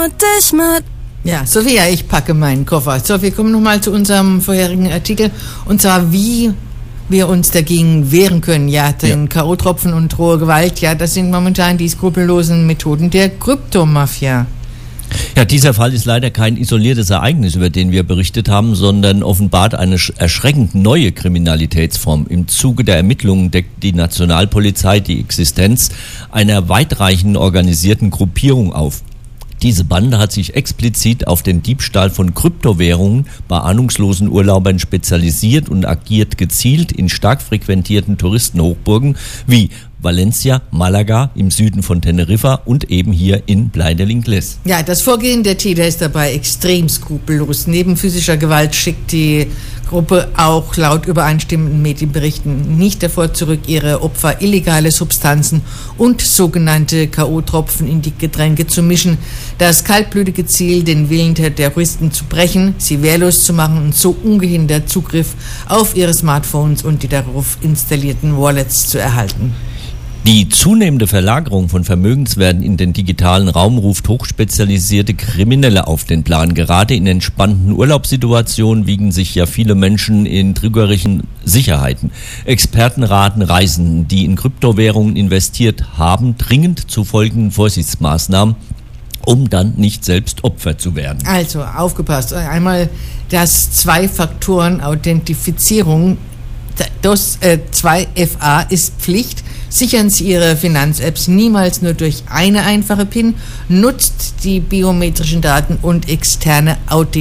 Ja, Sophia, ich packe meinen Koffer. So, wir kommen nochmal zu unserem vorherigen Artikel. Und zwar, wie wir uns dagegen wehren können. Ja, den K.O.-Tropfen und rohe Gewalt, ja, das sind momentan die skrupellosen Methoden der Kryptomafia. Ja, dieser Fall ist leider kein isoliertes Ereignis, über den wir berichtet haben, sondern offenbart eine erschreckend neue Kriminalitätsform. Im Zuge der Ermittlungen deckt die Nationalpolizei die Existenz einer weitreichenden organisierten Gruppierung auf. Diese Bande hat sich explizit auf den Diebstahl von Kryptowährungen bei ahnungslosen Urlaubern spezialisiert und agiert gezielt in stark frequentierten Touristenhochburgen wie Valencia, Malaga, im Süden von Teneriffa und eben hier in Playa del Inglés. Ja, das Vorgehen der Täter ist dabei extrem skrupellos. Neben physischer Gewalt schickt die Gruppe auch laut übereinstimmenden Medienberichten nicht davor zurück, ihre Opfer illegale Substanzen und sogenannte K.O.-Tropfen in die Getränke zu mischen. Das kaltblütige Ziel, den Willen der Terroristen zu brechen, sie wehrlos zu machen und so ungehindert Zugriff auf ihre Smartphones und die darauf installierten Wallets zu erhalten. Die zunehmende Verlagerung von Vermögenswerten in den digitalen Raum ruft hochspezialisierte Kriminelle auf den Plan. Gerade in entspannten Urlaubssituationen wiegen sich ja viele Menschen in trügerischen Sicherheiten. Experten raten Reisenden, die in Kryptowährungen investiert haben, dringend zu folgenden Vorsichtsmaßnahmen, um dann nicht selbst Opfer zu werden. Also, aufgepasst. Einmal das Zwei-Faktoren-Authentifizierung. Das 2FA ist Pflicht. Sichern Sie Ihre Finanz-Apps niemals nur durch eine einfache PIN. Nutzt die biometrischen Daten und externe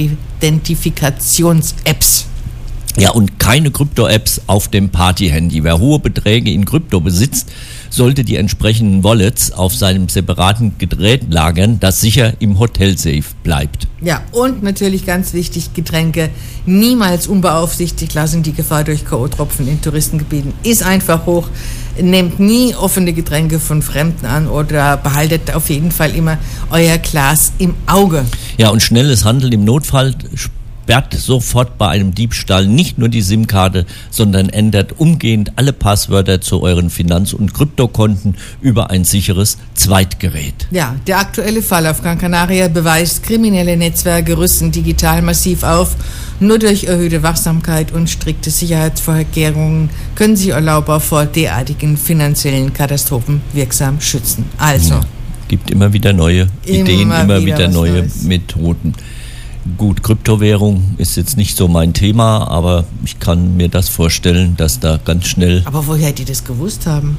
Authentifikations-Apps. Ja, und keine Krypto-Apps auf dem Party-Handy. Wer hohe Beträge in Krypto besitzt, sollte die entsprechenden Wallets auf seinem separaten Gerät lagern, das sicher im Hotelsafe bleibt. Ja, und natürlich ganz wichtig, Getränke niemals unbeaufsichtigt lassen. Die Gefahr durch K.O.-Tropfen in Touristengebieten ist einfach hoch. Nehmt nie offene Getränke von Fremden an oder behaltet auf jeden Fall immer euer Glas im Auge. Ja, und schnelles Handeln im Notfall sperrt sofort bei einem Diebstahl nicht nur die SIM-Karte, sondern ändert umgehend alle Passwörter zu euren Finanz- und Kryptokonten über ein sicheres Zweitgerät. Ja, der aktuelle Fall auf Gran Canaria beweist, kriminelle Netzwerke rüsten digital massiv auf. Nur durch erhöhte Wachsamkeit und strikte Sicherheitsvorkehrungen können sie Urlauber vor derartigen finanziellen Katastrophen wirksam schützen. Also, gibt immer wieder neue Ideen, immer wieder neue Neues. Methoden. Gut, Kryptowährung ist jetzt nicht so mein Thema, aber ich kann mir das vorstellen, dass da ganz schnell... Aber woher die das gewusst haben?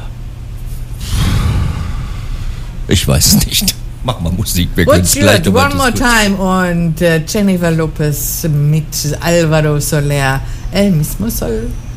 Ich weiß es nicht. Mach mal Musik, wir können es gleich One More Time und Jennifer Lopez mit Alvaro Soler, El Mismo Sol.